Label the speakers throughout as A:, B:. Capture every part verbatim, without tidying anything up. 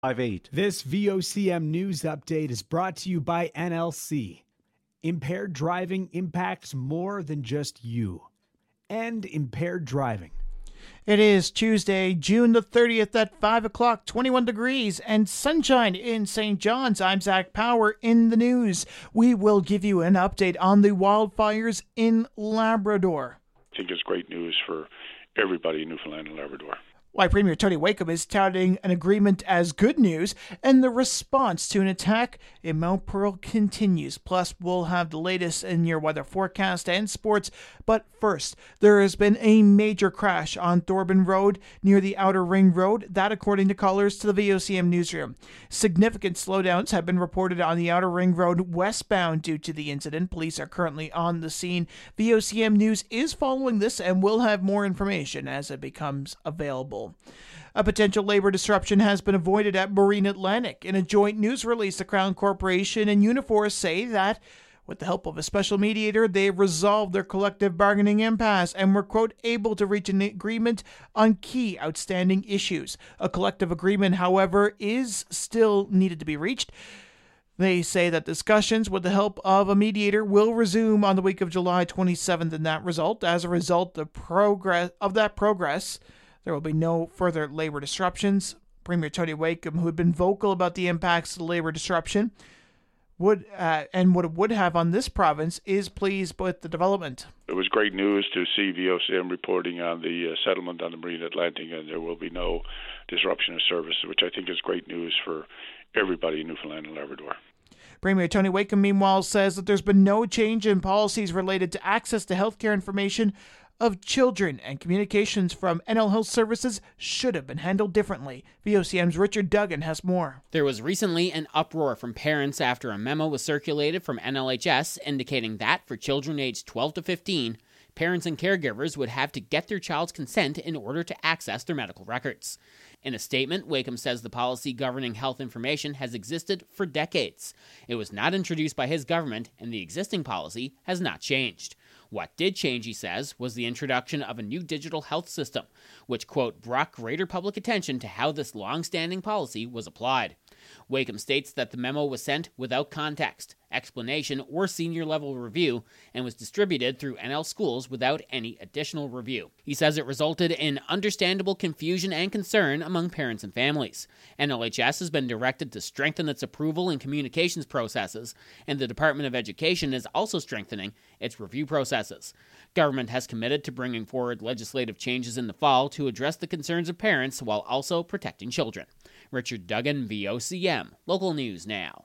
A: five eight.
B: This V O C M news update is brought to you by N L C. Impaired driving impacts more than just you. And impaired driving.
C: It is Tuesday, June the thirtieth at five o'clock, twenty-one degrees and sunshine in Saint John's. I'm Zach Power in the news. We will give you an update on the wildfires in Labrador.
D: I think it's great news for everybody in Newfoundland and Labrador.
C: Why Premier Tony Wakeham is touting an agreement as good news, and the response to an attack in Mount Pearl continues. Plus, we'll have the latest in your weather forecast and sports. But first, there has been a major crash on Thorburn Road near the Outer Ring Road, that according to callers to the V O C M newsroom. Significant slowdowns have been reported on the Outer Ring Road westbound due to the incident. Police are currently on the scene. V O C M News is following this and will have more information as it becomes available. A potential labor disruption has been avoided at Marine Atlantic. In a joint news release, the Crown Corporation and Unifor say that, with the help of a special mediator, they resolved their collective bargaining impasse and were, quote, able to reach an agreement on key outstanding issues. A collective agreement, however, is still needed to be reached. They say that discussions with the help of a mediator will resume on the week of July twenty-seventh in that result. As a result of progress of that progress, there will be no further labor disruptions. Premier Tony Wakeham, who had been vocal about the impacts of the labor disruption, would uh, and what it would have on this province, is pleased with the development.
D: It was great news to see V O C M reporting on the uh, settlement on the Marine Atlantic, and there will be no disruption of service, which I think is great news for everybody in Newfoundland and Labrador.
C: Premier Tony Wakeham, meanwhile, says that there's been no change in policies related to access to healthcare information of children, and communications from N L Health Services should have been handled differently. V O C M's Richard Duggan has more.
E: There was recently an uproar from parents after a memo was circulated from N L H S indicating that for children aged twelve to fifteen, parents and caregivers would have to get their child's consent in order to access their medical records. In a statement, Wakeham says the policy governing health information has existed for decades. It was not introduced by his government, and the existing policy has not changed. What did change, he says, was the introduction of a new digital health system, which, quote, brought greater public attention to how this long-standing policy was applied. Wakeham states that the memo was sent without context, explanation, or senior-level review, and was distributed through N L schools without any additional review. He says it resulted in understandable confusion and concern among parents and families. N L H S has been directed to strengthen its approval and communications processes, and the Department of Education is also strengthening its review processes. Government has committed to bringing forward legislative changes in the fall to address the concerns of parents while also protecting children. Richard Duggan, V O C M. Local News Now.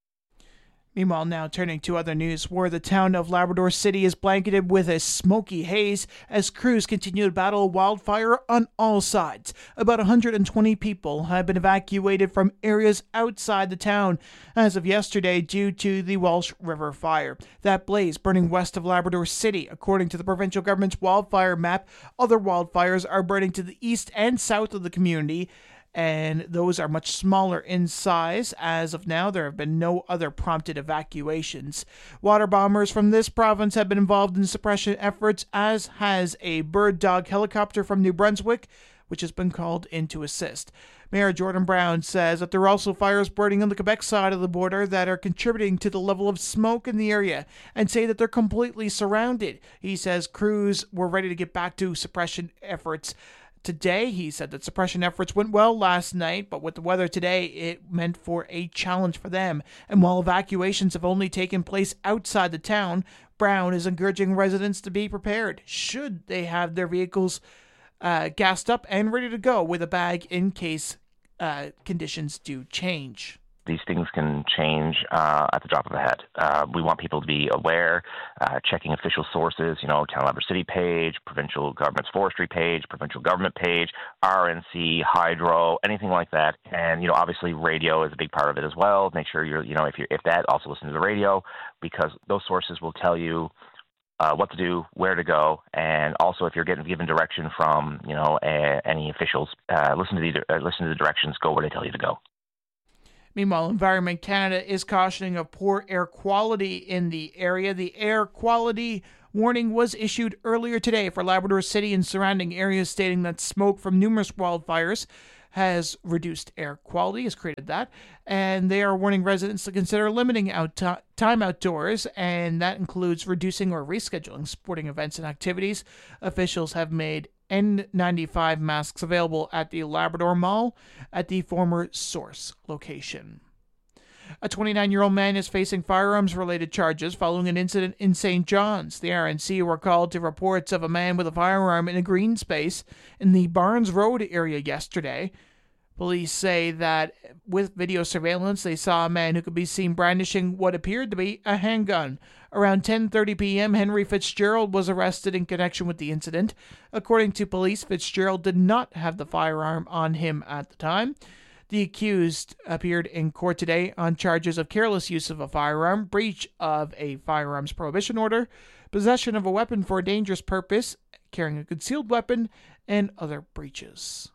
C: Meanwhile, now turning to other news, where the town of Labrador City is blanketed with a smoky haze as crews continue to battle a wildfire on all sides. About one hundred twenty people have been evacuated from areas outside the town as of yesterday due to the Walsh River fire. That blaze burning west of Labrador City. According to the provincial government's wildfire map, other wildfires are burning to the east and south of the community, and those are much smaller in size. As of now, there have been no other prompted evacuations. Water bombers from this province have been involved in suppression efforts, as has a bird dog helicopter from New Brunswick, which has been called in to assist. Mayor Jordan Brown says that there are also fires burning on the Quebec side of the border that are contributing to the level of smoke in the area, and say that they're completely surrounded. He says crews were ready to get back to suppression efforts today. He said that suppression efforts went well last night, but with the weather today, it meant for a challenge for them. And while evacuations have only taken place outside the town, Brown is encouraging residents to be prepared should they have their vehicles uh, gassed up and ready to go with a bag in case uh, conditions do change.
F: These things can change uh, at the drop of a hat. Uh, we want people to be aware, uh, checking official sources, you know, Town of Labrador City page, provincial government's forestry page, provincial government page, R N C, hydro, anything like that. And, you know, obviously radio is a big part of it as well. Make sure you're, you know, if you're, if that, also listen to the radio, because those sources will tell you Uh, what to do, where to go, and also if you're getting given direction from, you know, uh, any officials, uh, listen to the uh, listen to the directions, go where they tell you to go.
C: Meanwhile, Environment Canada is cautioning of poor air quality in the area. The air quality warning was issued earlier today for Labrador City and surrounding areas, stating that smoke from numerous wildfires has reduced air quality, has created that, and they are warning residents to consider limiting out t- time outdoors, and that includes reducing or rescheduling sporting events and activities. Officials have made N ninety-five masks available at the Labrador Mall at the former Source location. A twenty-nine-year-old man is facing firearms-related charges following an incident in Saint John's. The R N C were called to reports of a man with a firearm in a green space in the Barnes Road area yesterday. Police say that with video surveillance, they saw a man who could be seen brandishing what appeared to be a handgun. Around ten thirty p.m., Henry Fitzgerald was arrested in connection with the incident. According to police, Fitzgerald did not have the firearm on him at the time. The accused appeared in court today on charges of careless use of a firearm, breach of a firearms prohibition order, possession of a weapon for a dangerous purpose, carrying a concealed weapon, and other breaches.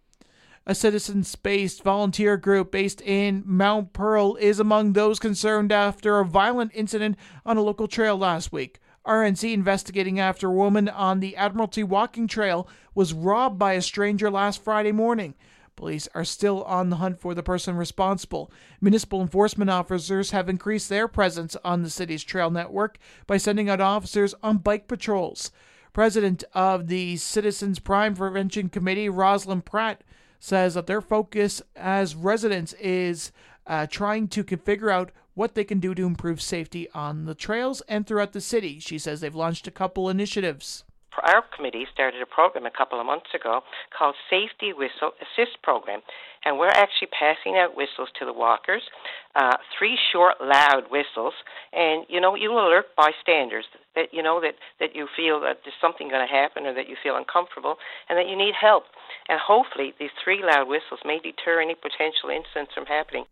C: A citizens-based volunteer group based in Mount Pearl is among those concerned after a violent incident on a local trail last week. R N C investigating after a woman on the Admiralty Walking Trail was robbed by a stranger last Friday morning. Police are still on the hunt for the person responsible. Municipal enforcement officers have increased their presence on the city's trail network by sending out officers on bike patrols. President of the Citizens Crime Prevention Committee, Rosalind Pratt, says that their focus as residents is uh, trying to figure out what they can do to improve safety on the trails and throughout the city. She says they've launched a couple initiatives.
A: Our committee started a program a couple of months ago called Safety Whistle Assist Program, and we're actually passing out whistles to the walkers, uh, three short, loud whistles, and, you know, you'll alert bystanders that, you know, that, that you feel that there's something going to happen or that you feel uncomfortable and that you need help. And hopefully these three loud whistles may deter any potential incidents from happening.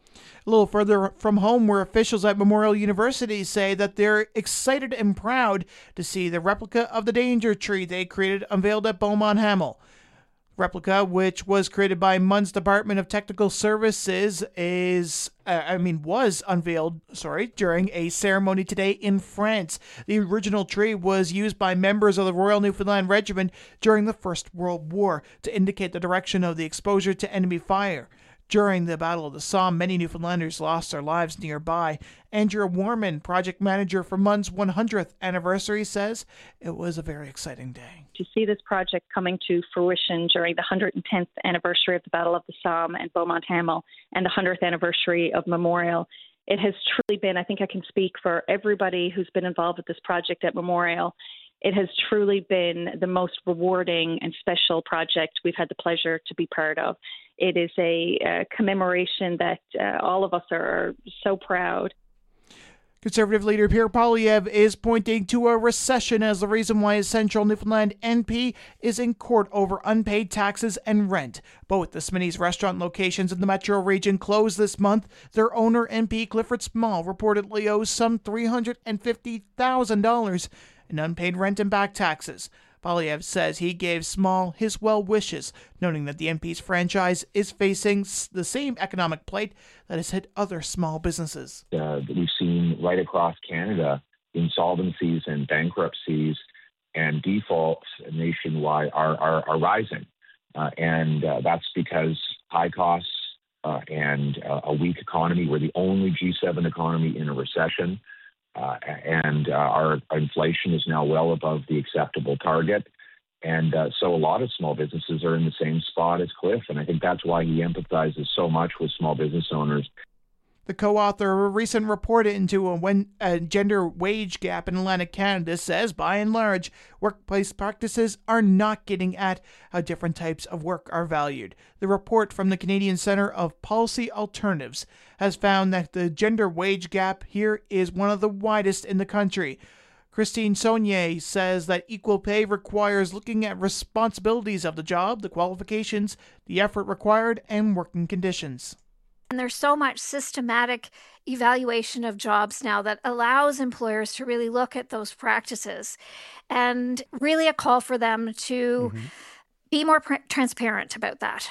C: A little further from home, where officials at Memorial University say that they're excited and proud to see the replica of the danger tree they created unveiled at Beaumont Hamel. Replica, which was created by M U N's Department of Technical Services, is, uh, I mean, was unveiled, sorry, during a ceremony today in France. The original tree was used by members of the Royal Newfoundland Regiment during the First World War to indicate the direction of the exposure to enemy fire. During the Battle of the Somme, many Newfoundlanders lost their lives nearby. Andrea Warman, project manager for M U N's one hundredth anniversary, says it was a very exciting day.
G: To see this project coming to fruition during the one hundred tenth anniversary of the Battle of the Somme and Beaumont Hamel and the one hundredth anniversary of Memorial, it has truly been, I think I can speak for everybody who's been involved with this project at Memorial, it has truly been the most rewarding and special project we've had the pleasure to be part of. It is a uh, commemoration that uh, all of us are so proud.
C: Conservative leader Pierre Poilievre is pointing to a recession as the reason why his Central Newfoundland M P is in court over unpaid taxes and rent. Both the Smitty's restaurant locations in the metro region closed this month. Their owner, M P Clifford Small, reportedly owes some three hundred fifty thousand dollars in unpaid rent and back taxes. Poilievre says he gave Small his well wishes, noting that the M P's franchise is facing the same economic plight that has hit other small businesses.
H: Uh, we've seen right across Canada insolvencies and bankruptcies and defaults nationwide are, are, are rising. Uh, and uh, that's because high costs uh, and uh, a weak economy. We're the only G seven economy in a recession. Uh, and uh, our inflation is now well above the acceptable target. And uh, so a lot of small businesses are in the same spot as Cliff. And I think that's why he empathizes so much with small business owners.
C: The co-author of a recent report into a, when, a gender wage gap in Atlantic Canada says, by and large, workplace practices are not getting at how different types of work are valued. The report from the Canadian Centre of Policy Alternatives has found that the gender wage gap here is one of the widest in the country. Christine Saunier says that equal pay requires looking at responsibilities of the job, the qualifications, the effort required, and working conditions.
I: And there's so much systematic evaluation of jobs now that allows employers to really look at those practices, and really a call for them to mm-hmm. be more pr- transparent about that.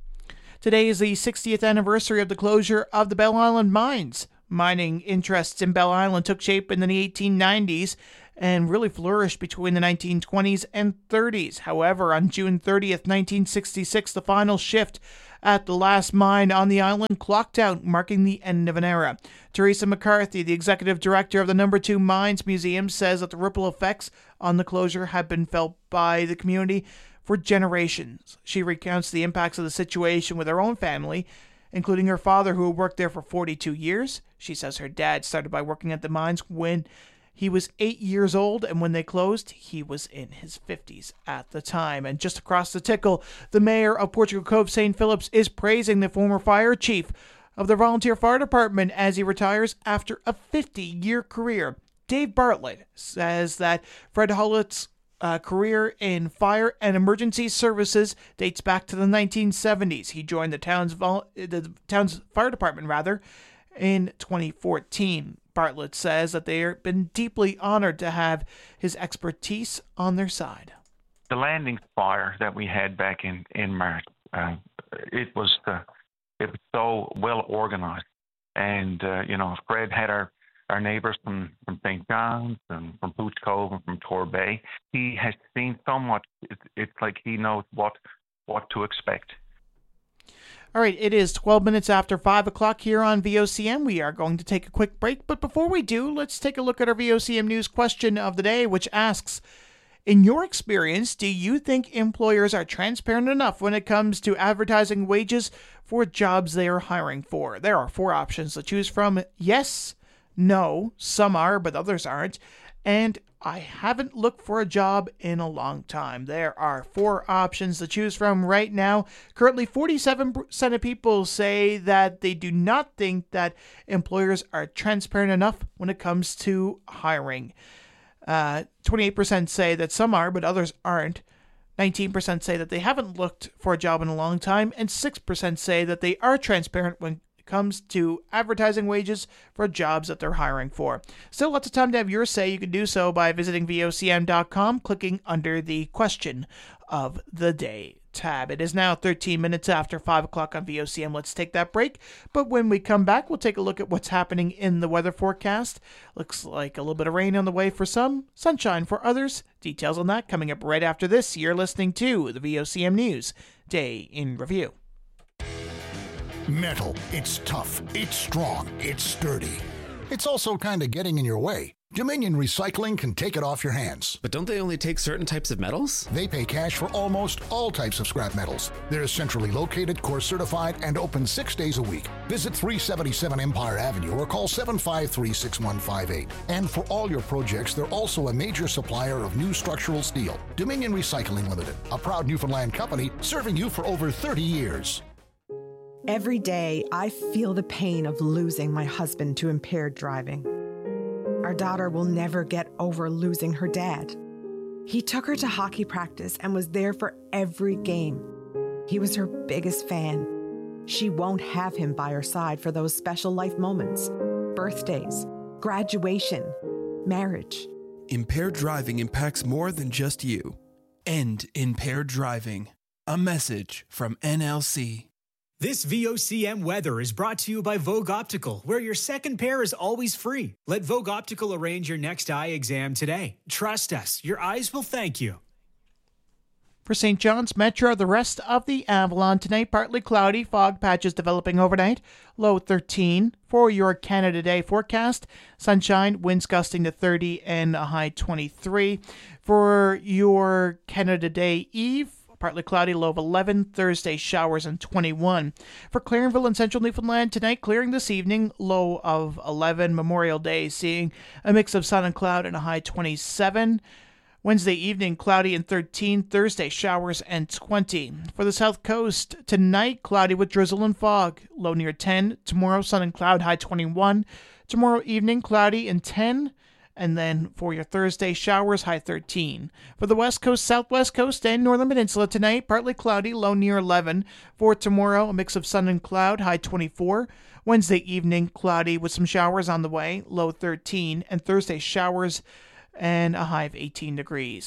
C: Today is the sixtieth anniversary of the closure of the Bell Island mines. Mining interests in Bell Island took shape in the eighteen nineties and really flourished between the nineteen twenties and thirties. However, on June thirtieth, nineteen sixty-six, the final shift at the last mine on the island clocked out, marking the end of an era. Teresa McCarthy, the executive director of the Number Two Mines Museum, says that the ripple effects on the closure have been felt by the community for generations. She recounts the impacts of the situation with her own family, including her father, who worked there for forty-two years. She says her dad started by working at the mines when he was eight years old, and when they closed, he was in his fifties at the time. And just across the tickle, the mayor of Portugal Cove Saint Phillips is praising the former fire chief of the volunteer fire department as he retires after a fifty-year career. Dave Bartlett says that Fred Hollett's uh, career in fire and emergency services dates back to the nineteen seventies. He joined the town's vol- the town's fire department rather in twenty fourteen. Bartlett says that they've been deeply honored to have his expertise on their side.
J: The landing fire that we had back in, in March, uh, it was uh, it was so well organized. And, uh, you know, Fred had our, our neighbors from, from Saint John's and from Pooch Cove and from Torbay. He has seen so much. It's, it's like he knows what what to expect.
C: All right, it is twelve minutes after five o'clock here on V O C M. We are going to take a quick break, but before we do, let's take a look at our V O C M News question of the day, which asks, in your experience, do you think employers are transparent enough when it comes to advertising wages for jobs they are hiring for? There are four options to choose from. Yes, no, some are, but others aren't, and I haven't looked for a job in a long time. There are four options to choose from right now. Currently, forty-seven percent of people say that they do not think that employers are transparent enough when it comes to hiring. Uh, twenty-eight percent say that some are, but others aren't. nineteen percent say that they haven't looked for a job in a long time, and six percent say that they are transparent when comes to advertising wages for jobs that they're hiring for. Still lots of time to have your say. You can do so by visiting V O C M dot com, clicking under the question of the day tab. It is now thirteen minutes after five o'clock on V O C M. Let's take that break. But when we come back, we'll take a look at what's happening in the weather forecast. Looks like a little bit of rain on the way for some, sunshine for others. Details on that coming up right after this. You're listening to the V O C M News Day in Review.
K: Metal. It's tough. It's strong. It's sturdy. It's also kind of getting in your way. Dominion Recycling can take it off your hands.
L: But don't they only take certain types of metals?
K: They pay cash for almost all types of scrap metals. They're centrally located, core certified, and open six days a week. Visit three seventy-seven Empire Avenue or call seven five three, six one five eight. And for all your projects, they're also a major supplier of new structural steel. Dominion Recycling Limited, a proud Newfoundland company serving you for over thirty years.
M: Every day, I feel the pain of losing my husband to impaired driving. Our daughter will never get over losing her dad. He took her to hockey practice and was there for every game. He was her biggest fan. She won't have him by her side for those special life moments, birthdays, graduation, marriage.
N: Impaired driving impacts more than just you. End impaired driving. A message from N L C.
B: This V O C M weather is brought to you by Vogue Optical, where your second pair is always free. Let Vogue Optical arrange your next eye exam today. Trust us, your eyes will thank you.
C: For Saint John's Metro, the rest of the Avalon tonight, partly cloudy, fog patches developing overnight, low thirteen. For your Canada Day forecast, sunshine, winds gusting to thirty and a high twenty-three. For your Canada Day Eve, partly cloudy, low of eleven. Thursday, showers and twenty-one. For Clarenville and Central Newfoundland, tonight clearing this evening, low of eleven. Memorial Day, seeing a mix of sun and cloud and a high twenty-seven. Wednesday evening, cloudy and thirteen. Thursday, showers and twenty. For the South Coast, tonight, cloudy with drizzle and fog, low near ten. Tomorrow, sun and cloud, high twenty-one. Tomorrow evening, cloudy and ten. And then for your Thursday, showers, high thirteen. For the West Coast, Southwest Coast, and Northern Peninsula tonight, partly cloudy, low near eleven. For tomorrow, a mix of sun and cloud, high twenty-four. Wednesday evening, cloudy with some showers on the way, low thirteen. And Thursday, showers and a high of eighteen degrees.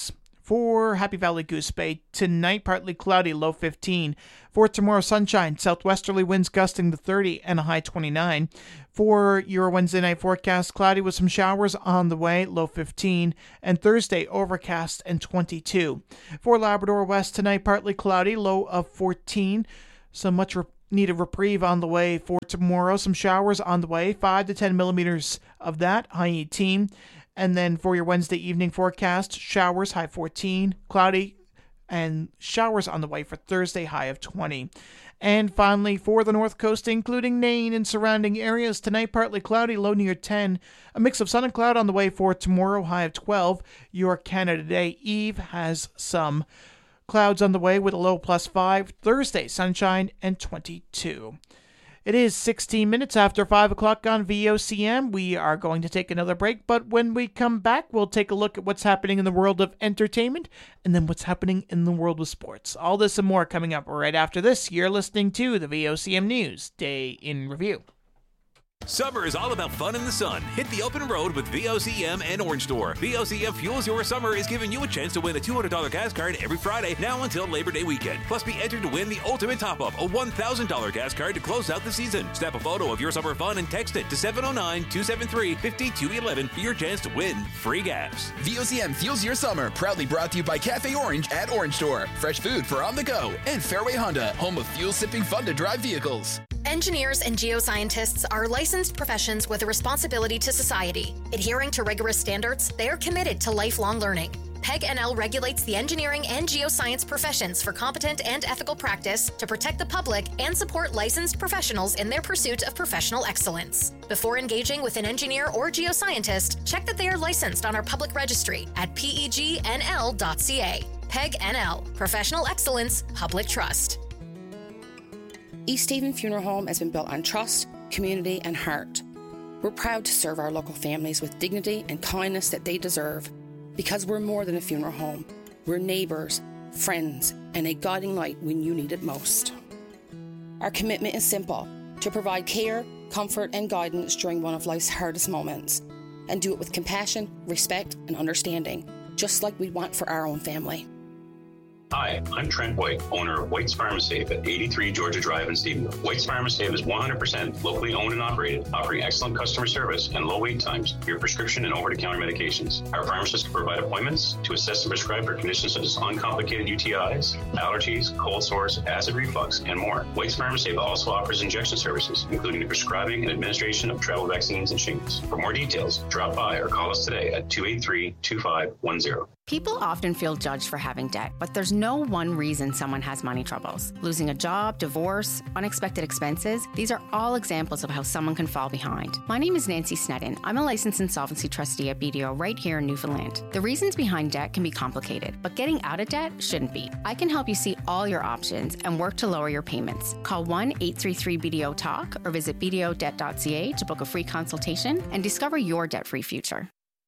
C: For Happy Valley Goose Bay, tonight partly cloudy, low fifteen. For tomorrow, sunshine, southwesterly winds gusting to thirty and a high twenty-nine. For your Wednesday night forecast, cloudy with some showers on the way, low fifteen. And Thursday, overcast and twenty-two. For Labrador West, tonight partly cloudy, low of fourteen. So much re- needed reprieve on the way for tomorrow. Some showers on the way, five to ten millimeters of that, high eighteen. And then for your Wednesday evening forecast, showers, high fourteen, cloudy, and showers on the way for Thursday, high of twenty. And finally, for the North Coast, including Nain and surrounding areas, tonight partly cloudy, low near ten. A mix of sun and cloud on the way for tomorrow, high of twelve. Your Canada Day Eve has some clouds on the way with a low plus five. Thursday, sunshine and twenty-two. It is sixteen minutes after five o'clock on V O C M. We are going to take another break, but when we come back, we'll take a look at what's happening in the world of entertainment and then what's happening in the world of sports. All this and more coming up right after this. You're listening to the V O C M News Day in Review.
O: Summer is all about fun in the sun. Hit the open road with V O C M and Orange Store. V O C M Fuels Your Summer is giving you a chance to win a two hundred dollars gas card every Friday, now until Labor Day weekend. Plus, be entered to win the ultimate top-up, a one thousand dollars gas card to close out the season. Snap a photo of your summer fun and text it to seven oh nine, two seven three, five two one one for your chance to win free gas.
P: V O C M Fuels Your Summer, proudly brought to you by Cafe Orange at Orange Store. Fresh food for on the go. And Fairway Honda, home of fuel-sipping fun-to-drive vehicles.
Q: Engineers and geoscientists are licensed professions with a responsibility to society. Adhering to rigorous standards, they are committed to lifelong learning. P E G N L regulates the engineering and geoscience professions for competent and ethical practice to protect the public and support licensed professionals in their pursuit of professional excellence. Before engaging with an engineer or geoscientist, check that they are licensed on our public registry at P E G N L dot C A. P E G N L, Professional Excellence, Public Trust.
R: East Haven Funeral Home has been built on trust, community, and heart. We're proud to serve our local families with dignity and kindness that they deserve, because we're more than a funeral home. We're neighbours, friends, and a guiding light when you need it most. Our commitment is simple: to provide care, comfort, and guidance during one of life's hardest moments, and do it with compassion, respect, and understanding, just like we'd want for our own family.
S: Hi, I'm Trent White, owner of White's Pharmasafe at eighty-three Georgia Drive in Stephenville. White's Pharmasafe is one hundred percent locally owned and operated, offering excellent customer service and low wait times for your prescription and over-the-counter medications. Our pharmacists can provide appointments to assess and prescribe for conditions such as uncomplicated U T Is, allergies, cold sores, acid reflux, and more. White's Pharmasafe also offers injection services, including the prescribing and administration of travel vaccines and shingles. For more details, drop by or call us today at two eight three, two five one zero.
T: People often feel judged for having debt, but there's no one reason someone has money troubles. Losing a job, divorce, unexpected expenses, these are all examples of how someone can fall behind. My name is Nancy Sneddon. I'm a licensed insolvency trustee at B D O right here in Newfoundland. The reasons behind debt can be complicated, but getting out of debt shouldn't be. I can help you see all your options and work to lower your payments. Call one eight three three B D O talk or visit b d o debt dot c a to book a free consultation and discover your debt-free future.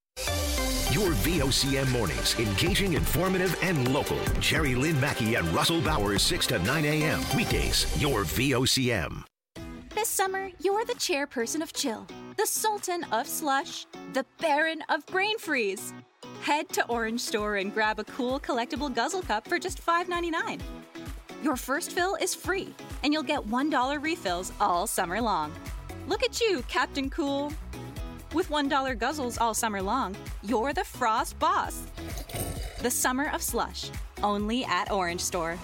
U: Your V O C M mornings, engaging, informative, and local. Jerry Lynn Mackey and Russell Bowers, six to nine a.m. Weekdays, your V O C M.
V: This summer, you're the chairperson of Chill, the sultan of slush, the baron of brain freeze. Head to Orange Store and grab a cool collectible guzzle cup for just five ninety-nine. Your first fill is free, and you'll get one dollar refills all summer long. Look at you, Captain Cool. With one dollar guzzles all summer long, you're the Frost boss. The summer of slush, only at Orange Store.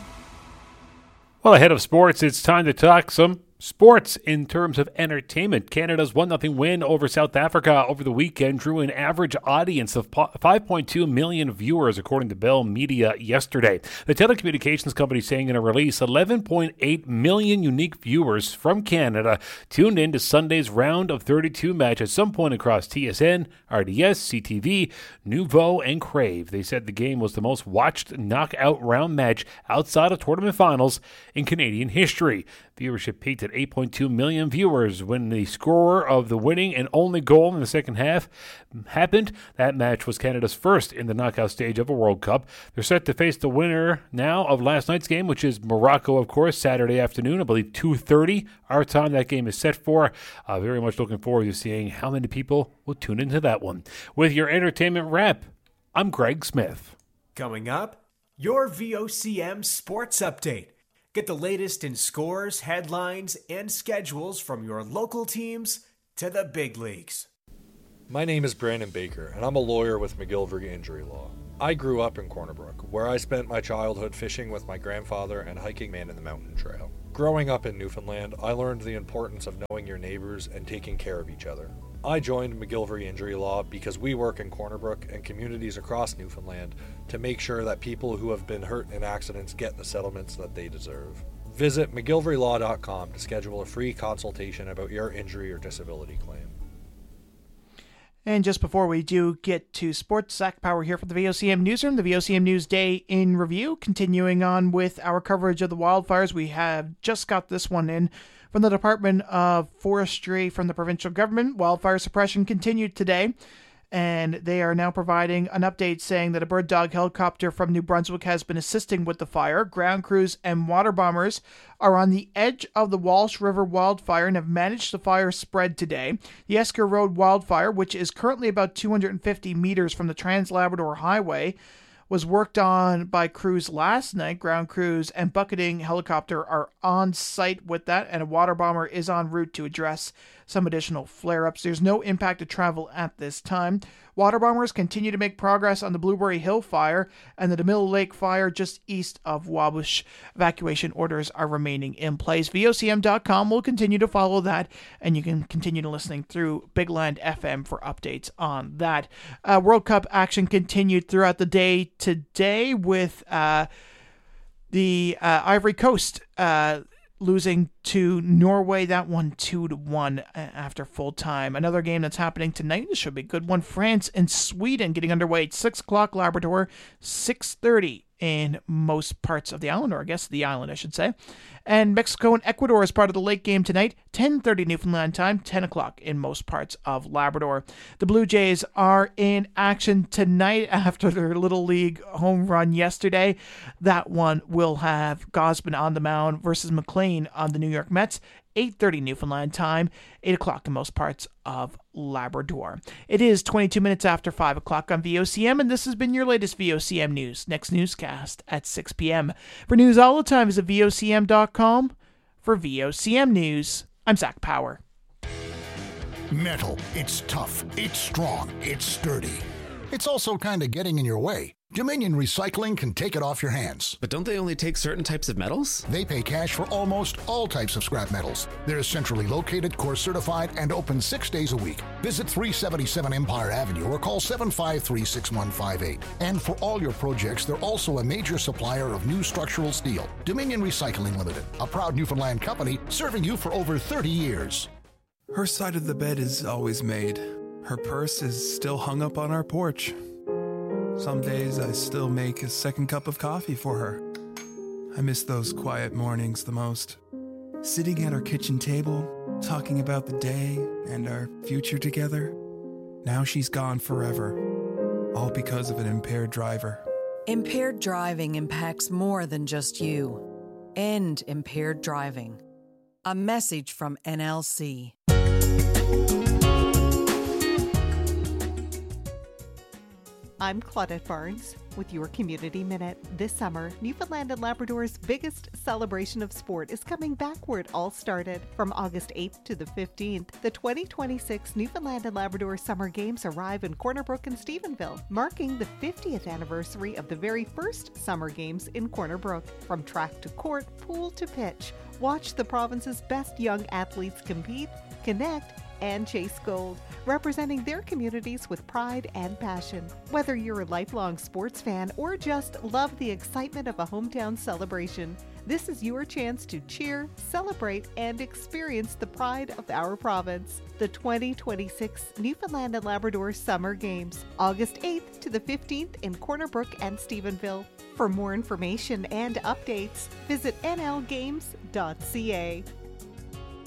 W: Well, ahead of sports, it's time to talk some sports in terms of entertainment. Canada's one nothing win over South Africa over the weekend drew an average audience of five point two million viewers, according to Bell Media yesterday. The telecommunications company saying in a release, eleven point eight million unique viewers from Canada tuned in to Sunday's round of thirty-two match at some point across T S N, R D S, C T V, Nouveau, and Crave. They said the game was the most watched knockout round match outside of tournament finals in Canadian history. Viewership peaked at eight point two million viewers when the scorer of the winning and only goal in the second half happened. That match was Canada's first in the knockout stage of a World Cup. They're set to face the winner now of last night's game, which is Morocco, of course, Saturday afternoon, I believe two thirty. Our time that game is set for. Uh, very much looking forward to seeing how many people will tune into that one. With your entertainment wrap, I'm Greg Smith.
B: Coming up, your V O C M Sports Update. Get the latest in scores, headlines, and schedules from your local teams to the big leagues.
D: My name is Brandon Baker, and I'm a lawyer with McGillivray Injury Law. I grew up in Corner Brook, where I spent my childhood fishing with my grandfather and hiking Man in the Mountain Trail. Growing up in Newfoundland, I learned the importance of knowing your neighbors and taking care of each other. I joined McGillivray Injury Law because we work in Corner Brook and communities across Newfoundland to make sure that people who have been hurt in accidents get the settlements that they deserve. Visit McGillivray Law dot com to schedule a free consultation about your injury or disability claim.
C: And just before we do get to sports, Zach Power here for the V O C M Newsroom, the V O C M News Day in Review. Continuing on with our coverage of the wildfires, we have just got this one in from the Department of Forestry from the provincial government. Wildfire suppression continued today, and they are now providing an update saying that a bird dog helicopter from New Brunswick has been assisting with the fire. Ground crews and water bombers are on the edge of the Walsh River wildfire and have managed the fire spread today. The Esker Road wildfire, which is currently about two hundred fifty meters from the Trans-Labrador Highway, was worked on by crews last night. Ground crews and bucketing helicopter are on site with that, and a water bomber is en route to address some additional flare-ups. There's no impact to travel at this time. Water bombers continue to make progress on the Blueberry Hill fire and the DeMille Lake fire just east of Wabush. Evacuation orders are remaining in place. V O C M dot com will continue to follow that, and you can continue to listening through Bigland F M for updates on that. Uh, World Cup action continued throughout the day today with uh, the uh, Ivory Coast uh, losing to Norway, that one two to one after full time. Another game that's happening tonight, this should be a good one. France and Sweden getting underway at six o'clock Labrador, six thirty in most parts of the island, or I guess the island I should say. And Mexico and Ecuador is part of the late game tonight, ten thirty Newfoundland time, ten o'clock in most parts of Labrador. The Blue Jays are in action tonight after their Little League home run yesterday. That one will have Gosman on the mound versus McLean on the New York Mets. eight thirty Newfoundland time, eight o'clock in most parts of Labrador. It is twenty-two minutes after five o'clock on V O C M, and this has been your latest V O C M News. Next newscast at six p.m. For news all the time, visit V O C M dot com. For V O C M News, I'm Zach Power.
K: Metal. It's tough. It's strong. It's sturdy. It's also kind of getting in your way. Dominion Recycling can take it off your hands.
L: But don't they only take certain types of metals?
K: They pay cash for almost all types of scrap metals. They're centrally located, course certified, and open six days a week. Visit three seventy-seven Empire Avenue or call seven five three, six one five eight. And for all your projects, they're also a major supplier of new structural steel. Dominion Recycling Limited, a proud Newfoundland company serving you for over thirty years.
N: Her side of the bed is always made. Her purse is still hung up on our porch. Some days I still make a second cup of coffee for her. I miss those quiet mornings the most. Sitting at our kitchen table, talking about the day and our future together. Now she's gone forever, all because of an impaired driver.
E: Impaired driving impacts more than just you. End impaired driving. A message from N L C.
F: I'm Claudette Barnes with your Community Minute. This summer, Newfoundland and Labrador's biggest celebration of sport is coming back where it all started. From August eighth to the fifteenth, the twenty twenty-six Newfoundland and Labrador Summer Games arrive in Corner Brook and Stephenville, marking the fiftieth anniversary of the very first Summer Games in Corner Brook. From track to court, pool to pitch, watch the province's best young athletes compete, connect, and chase gold, representing their communities with pride and passion. Whether you're a lifelong sports fan or just love the excitement of a hometown celebration, this is your chance to cheer, celebrate, and experience the pride of our province. The twenty twenty-six Newfoundland and Labrador Summer Games, August eighth to the fifteenth in Corner Brook and Stephenville. For more information and updates, visit N L games dot C A.